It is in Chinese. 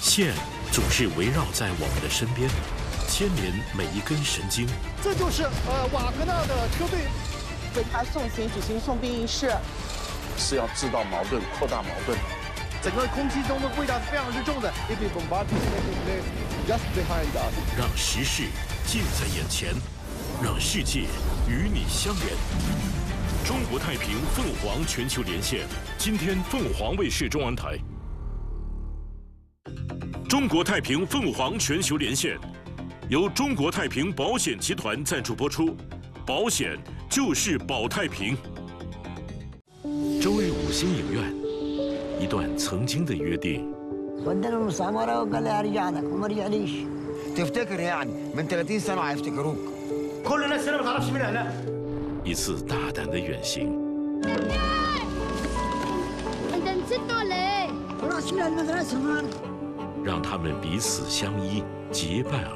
线总是围绕在我们的身边，牵连每一根神经。 这就是瓦格纳的车队为他送行举行送兵仪式， 是要制造矛盾、扩大矛盾。 整个空气中的味道是非常之重的。Just behind us， 让时事近在眼前，让世界与你相连。中国太平凤凰全球连线，今天凤凰卫视中文台。中国太平凤凰全球连线，由中国太平保险集团赞助播出，保险就是保太平。周日5星影院，一段曾经的约定。 ودنا المستعمرة وقال لي هرجع لك وما رجعليش. تفتكر يعني من 30 سنة هيفتكروك. كل الناس هنا ما تعرفش مين هنا. 一次大胆的远行。 انت نسيت ولا ايه؟ رحت من المدرسة النهاردة. 让他们彼此相依，结伴